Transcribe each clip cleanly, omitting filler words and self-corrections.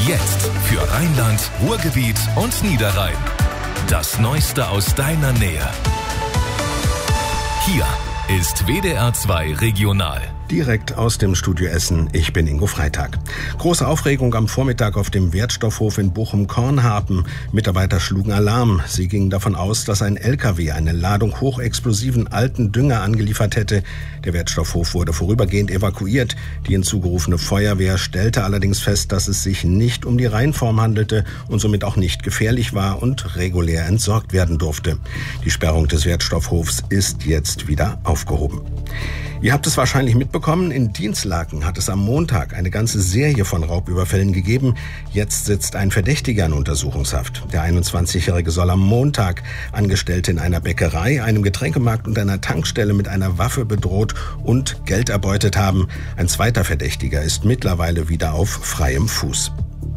Jetzt für Rheinland, Ruhrgebiet und Niederrhein. Das Neueste aus deiner Nähe. Hier ist WDR 2 Regional. Direkt aus dem Studio Essen, ich bin Ingo Freitag. Große Aufregung am Vormittag auf dem Wertstoffhof in Bochum-Kornharpen. Mitarbeiter schlugen Alarm. Sie gingen davon aus, dass ein LKW eine Ladung hochexplosiven alten Dünger angeliefert hätte. Der Wertstoffhof wurde vorübergehend evakuiert. Die hinzugerufene Feuerwehr stellte allerdings fest, dass es sich nicht um die Reinform handelte und somit auch nicht gefährlich war und regulär entsorgt werden durfte. Die Sperrung des Wertstoffhofs ist jetzt wieder aufgehoben. Ihr habt es wahrscheinlich mitbekommen, in Dinslaken hat es am Montag eine ganze Serie von Raubüberfällen gegeben. Jetzt sitzt ein Verdächtiger in Untersuchungshaft. Der 21-Jährige soll am Montag Angestellte in einer Bäckerei, einem Getränkemarkt und einer Tankstelle mit einer Waffe bedroht und Geld erbeutet haben. Ein zweiter Verdächtiger ist mittlerweile wieder auf freiem Fuß.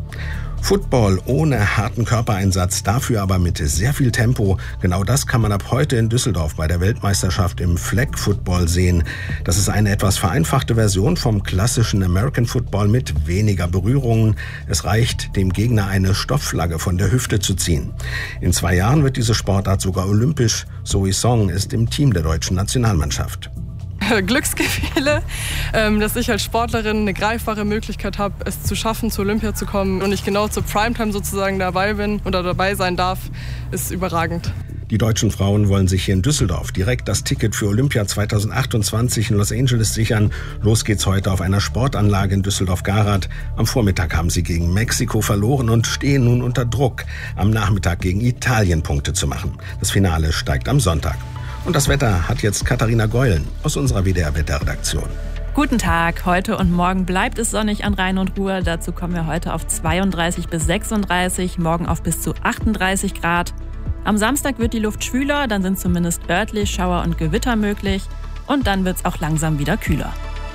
Football ohne harten Körpereinsatz, dafür aber mit sehr viel Tempo. Genau das kann man ab heute in Düsseldorf bei der Weltmeisterschaft im Flag Football sehen. Das ist eine etwas vereinfachte Version vom klassischen American Football mit weniger Berührungen. Es reicht, dem Gegner eine Stoffflagge von der Hüfte zu ziehen. In 2 Jahren wird diese Sportart sogar olympisch. Zoe Song ist im Team der deutschen Nationalmannschaft. Glücksgefühle, dass ich als Sportlerin eine greifbare Möglichkeit habe, es zu schaffen, zur Olympia zu kommen und ich genau zur Primetime sozusagen dabei bin oder dabei sein darf, ist überragend. Die deutschen Frauen wollen sich hier in Düsseldorf direkt das Ticket für Olympia 2028 in Los Angeles sichern. Los geht's heute auf einer Sportanlage in Düsseldorf-Garath. Am Vormittag haben sie gegen Mexiko verloren und stehen nun unter Druck, am Nachmittag gegen Italien Punkte zu machen. Das Finale steigt am Sonntag. Und das Wetter hat jetzt Katharina Geulen aus unserer WDR-Wetterredaktion. Guten Tag, heute und morgen bleibt es sonnig an Rhein und Ruhr. Dazu kommen wir heute auf 32 bis 36, morgen auf bis zu 38 Grad. Am Samstag wird die Luft schwüler, dann sind zumindest örtlich Schauer und Gewitter möglich. Und dann wird es auch langsam wieder kühler.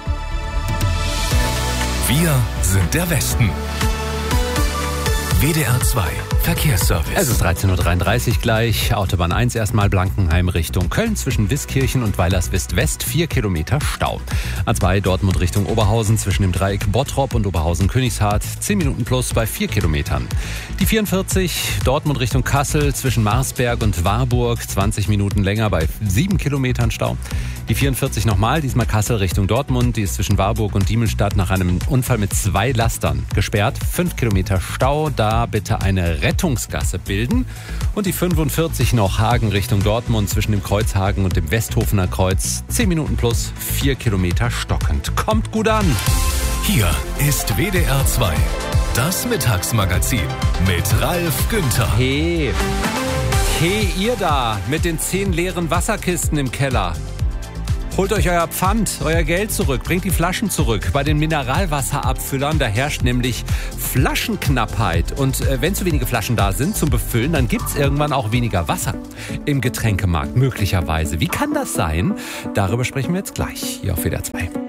Wir sind der Westen. WDR 2 Verkehrsservice. Es ist 13.33 Uhr gleich. Autobahn 1 erstmal Blankenheim Richtung Köln zwischen Wiskirchen und Weilerswist West 4 Kilometer Stau. A2 Dortmund Richtung Oberhausen zwischen dem Dreieck Bottrop und Oberhausen-Königshardt 10 Minuten plus bei 4 Kilometern. Die 44 Dortmund Richtung Kassel zwischen Marsberg und Warburg 20 Minuten länger bei 7 Kilometern Stau. Die 44 nochmal, diesmal Kassel Richtung Dortmund, die ist zwischen Warburg und Diemelstadt nach einem Unfall mit 2 Lastern gesperrt. 5 Kilometer Stau, da bitte eine Rettungsgasse bilden. Und die 45 noch Hagen Richtung Dortmund zwischen dem Kreuzhagen und dem Westhofener Kreuz. 10 Minuten plus 4 Kilometer stockend. Kommt gut an! Hier ist WDR 2, das Mittagsmagazin mit Ralf Günther. Hey, ihr da mit den 10 leeren Wasserkisten im Keller. Holt euch euer Pfand, euer Geld zurück, bringt die Flaschen zurück. Bei den Mineralwasserabfüllern, da herrscht nämlich Flaschenknappheit. Und wenn zu wenige Flaschen da sind zum Befüllen, dann gibt's irgendwann auch weniger Wasser im Getränkemarkt, möglicherweise. Wie kann das sein? Darüber sprechen wir jetzt gleich hier auf WDR 2.